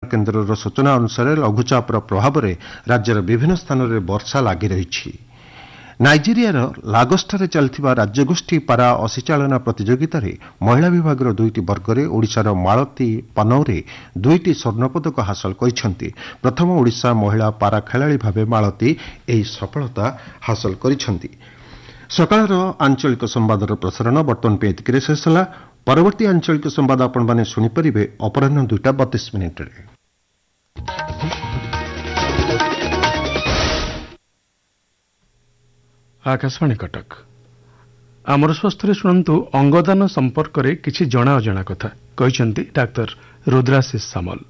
କେନ୍ଦ୍ରର ସୂଚନା ଅନୁସାରେ ଲଘୁଚାପର ପ୍ରଭାବରେ ରାଜ୍ୟର ବିଭିନ୍ନ ସ୍ଥାନରେ ବର୍ଷା ଲାଗି ରହିଛି। ନାଇଜେରିଆର ଲାଗୋସଠାରେ ଚାଲିଥିବା ରାଜ୍ୟଗୋଷ୍ଠୀ ପାରା ଅଶୀଚାଳନା ପ୍ରତିଯୋଗିତାରେ ମହିଳା ବିଭାଗର 2ଟି ବର୍ଗରେ ଓଡ଼ିଶାର ମାଳତୀ ପନୌରେ 2ଟି ସ୍ୱର୍ଣ୍ଣପଦକ ହାସଲ କରିଛନ୍ତି। ପ୍ରଥମ ଓଡ଼ିଶା ମହିଳା ପାରା ଖେଳାଳି ଭାବେ ମାଳତୀ ଏହି ସଫଳତା ହାସଲ କରିଛନ୍ତି। ସକାଳର ଆଞ୍ଚଳିକ ସମ୍ବାଦର ପ୍ରସାରଣ ବର୍ତ୍ତମାନ ପାଇଁ ଏତିକିରେ ଶେଷ ହେଲା। ପରବର୍ତ୍ତୀ ଆଞ୍ଚଳିକ ସମ୍ବାଦ ଆପଣମାନେ ଶୁଣିପାରିବେ ଅପରାହ୍ନ 2:32 आकाशवाणी कटक आमर स्वास्थ्य शुणु अंगदान संपर्क में किसी जना अजना कथा कहते डाक्तर रुद्राशीष सामल।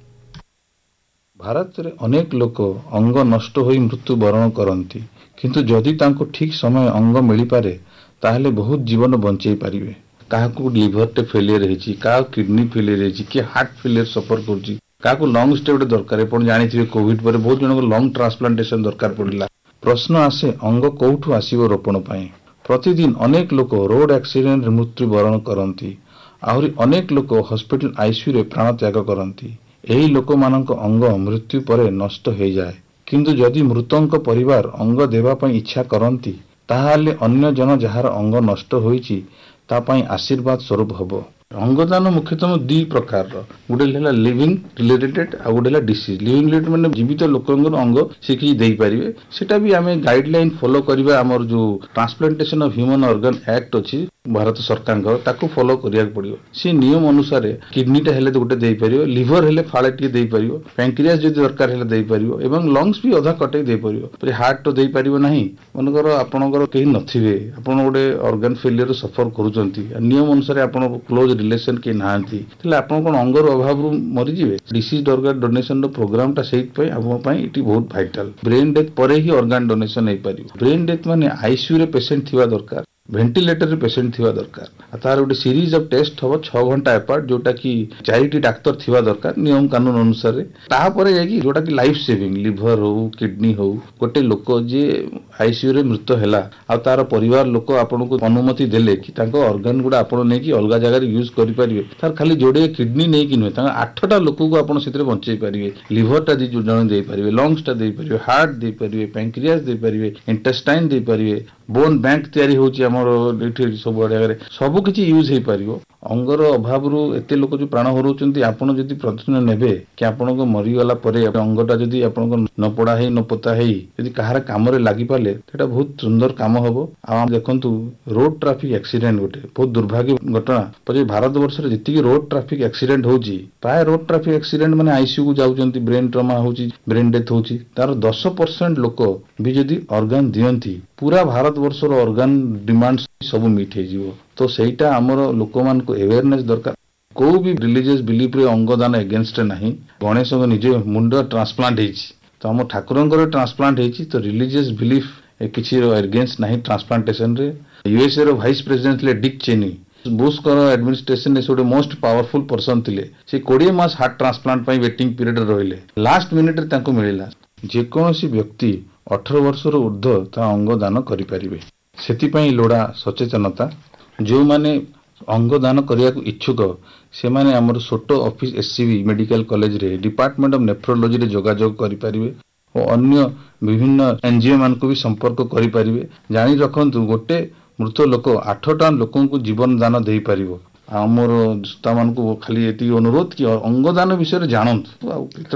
भारत में अनेक लोक अंग नष्ट हो मृत्यु वरण करती किंतु जदि तांको ठीक समय अंग मिल पारे ताहले बहुत जीवन बंचाई पारिबे। काहाकू लिवर टे फेलियर होती, क्या किडनी फेलियर होती, किए हार्ट फेलियर सफर करुच्ची, क्या लंग स्टे गोटे दरकार। जानी कोविड पर बहुत जन लंग ट्रांसप्लांटेशन दरकार पड़ा। प्रश्न आसे अंग कौठू आसीबो रोपण पाए। प्रतिदिन अनेक लोक रोड एक्सीडेंट मृत्यु वरण करती, आहरी अनेक लोक हॉस्पिटल आईसीयू रे प्राण त्याग करती। एही लोक मानक अंग मृत्यु पर नष्ट हो जाए किंतु जदि मृतक परिवार अंग देवा पई इच्छा करती ताहाले अन्य जन जहार अंग नष्ट होईची ता पई आशीर्वाद स्वरूप हबो। अंगदान मुख्यतः 2 प्रकार गोटे लिविंग रिलेटेड आ गोटे डिसीज। लिविंग रिलेटेड माने जीवित लोकंगर अंग से किसी दे पारिबे। सेटा भी आमे गाइडलाइन फॉलो करबा। हमर जो transplantation of human organ act अछि भारत सरकार ताकू फॉलो करिया पड़ियो। से नियम अनुसार किडनीटा हेले गोटे दे पारियो, लिवर हेले फाळे टी दे पारियो, पैंक्रियास जदि दरकार हेले दे पारियो एवं लंग्स भी अधा कटे दे पारियो। पर हार्ट तो दे पारियो नाही। मनकर आपनकर केही नथिबे, आपन गोटे ऑर्गन फेलियर सफर करूचंती, नियम अनुसार आपन क्लोज रिलेशन के नांती तले आपन कोन अंगर अभाव रु मरि जिवे। डिसीज ऑर्गन डोनेशन रो प्रोग्राम ता सेहि पई हम पई इटी बहुत वाइटल। ब्रेन डेथ परे ही ऑर्गन डोनेशन हे पारियो। ब्रेन डेथ माने आईसीयू रे पेशेंट थिवा दरकार, वेंटिलेटर रे पेशेंट थिवा दरकार। तार गोटे सीरीज ऑफ टेस्ट हबो 6 घंटा एपार्ट जोटा की 4टी डाक्टर थिवा दरकार नियम कानून अनुसार। तापरे जाकी जोटा की लाइफ सेविंग लिवर हो किडनी हो गोटे लोक जे आईसीयू रे मृत्यु हैला आ तार परिवार लोक आपन को अनुमति देले कि तांको ऑर्गन गुडा आपन नै कि अलगा जगह रे यूज करि परिबे। तार खाली जोडे किडनी नै कि नै तांको 8टा लोक को आपन सेतरे बंचाई परिबे। लिवर ता जो जण दे परिबे, लंग्स ता दे परिबे, हार्ट दे परिबे, पैंक्रियास दे परिबे, इंटेस्टाइन दे परिबे, बोन बैंक तयारी होची हमर एठी सब जगह सब किछि यूज हे परिबो। अंगर अभाव रु एते लोक जो प्राण हरउचंती आपन जदि प्रतिदिन नेबे कि आपन को मरि गला परे अंगटा जदि आपन को न पड़ा हे न पता हे जदि कहार काम रे लागि पाले एटा बहुत सुंदर काम हबो। आ देखंतु रोड ट्रैफिक एक्सीडेंट गोटे बहुत दुर्भाग्य घटना पर भारत वर्ष रे जति रोड ट्रैफिक एक्सीडेंट होची प्राय रोड ट्रैफिक एक्सीडेंट माने आईसीयू को जाउचंती, ब्रेन ट्रमा होची, ब्रेन डेथ होची। तार 10% लोक भी जदि ऑर्गन दियंती पूरा भारत वर्ष रो ऑर्गन डिमांड सब मीट हे जीवो। तो सेटा हमर लोक मान को अवेयरनेस दरकार। को भी रिलीजियस बिलीफ रे अंगदान अगेंस्ट नहीं। गणेश निजे मुंड ट्रांसप्लांट हेची तो हम ठाकुरंकर ट्रांसप्लांट हेची तो रिलीजियस बिलीफ किछि अगेंस्ट नहीं ट्रांसप्लांटेशन रे। यूएसए रो वाइस प्रेसिडेंट ले डिक चेनी बुश कर एडमिनिस्ट्रेशन ने सोडे मोस्ट पावरफुल पर्सन थिले। से 20 मास हार्ट ट्रांसप्लांट पई वेटिंग पीरियड रहिले। लास्ट मिनिट रे तांको मिलिला। जे कोनोसी व्यक्ति 18 वर्ष रो ऊर्ध्व ता अंगदान करि परिबे। सेति पई लोडा सचेतनता। जो माने अंगदान करिया को इच्छुक से माने हमर सोटो ऑफिस एससीबी मेडिकल कॉलेज रे डिपार्टमेंट ऑफ नेफ्रोलॉजी रे जोगाजोग करि परिबे और अन्य विभिन्न एनजीओ मान को भी संपर्क करि परिबे। जानि रखंतु गोटे मृत लोक 8टा लोकन को जीवन दान देई परिबो। हमर ता मान को खाली एति अनुरोध कि अंगदान विषय जानंतु आ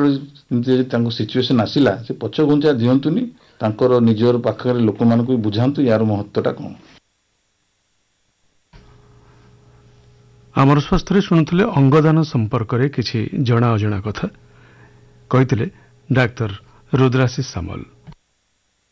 तांको सिचुएशन आसिला से पछ घुंचा दियंतुनी तांकर निजर पाखरे लोक मान को बुझांतु यार महत्वटा कोन। आमर स्वास्थ्य शुणुले अंगदान संपर्क में किसी जना अजना कथा कहते डाक्तर रुद्राशीष सामल।